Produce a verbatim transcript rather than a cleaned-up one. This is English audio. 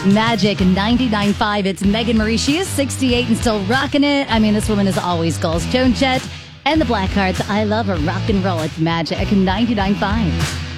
Magic ninety-nine point five. It's Megan Marie. She is sixty-eight and still rocking it. I mean, this woman is always goals. Joan Jett and the Blackhearts. I love her rock and roll. It's Magic ninety-nine point five.